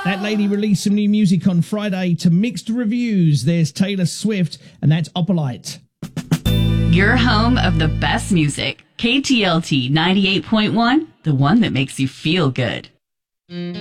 That lady released some new music on Friday to mixed reviews. There's Taylor Swift, and that's Opalite. Your home of the best music. KTLT 98.1, the one that makes you feel good.